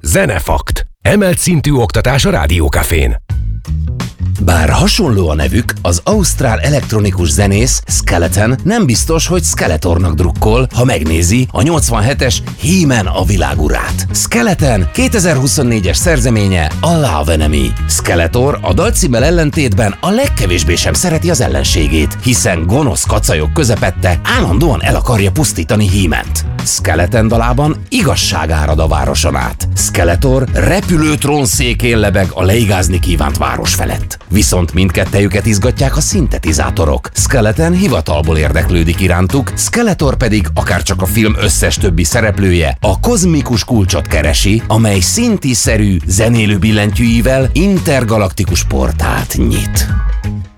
Zenefakt. Emelt szintű oktatás a Rádiókafén. Bár hasonló a nevük, az ausztrál elektronikus zenész Skeleton nem biztos, hogy Skeletornak drukkol, ha megnézi a 87-es He-Man a világurát. Skeleton 2024-es szerzeménye a Love Enemy. Skeletor a dalcímmel ellentétben a legkevésbé sem szereti az ellenségét, hiszen gonosz kacajok közepette állandóan el akarja pusztítani He-Mant. Skeleton dalában igazság árad a városon át. Skeletor repülő trónszékén lebeg a leigázni kívánt város felett. Viszont mindkettejüket izgatják a szintetizátorok. Skeleton hivatalból érdeklődik irántuk, Skeletor pedig, akárcsak a film összes többi szereplője, a kozmikus kulcsot keresi, amely szintiszerű, zenélő billentyűivel intergalaktikus portált nyit.